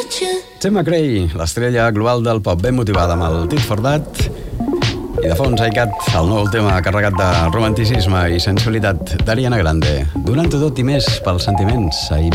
Gemma Cray, l'estrella global del pop, ben motivada amb el Tit for That. I de fons, iCat, el nou tema carregat de romanticisme i sensualitat d'Ariana Grande. Donant-ho tot i més pels sentiments a Ibiza.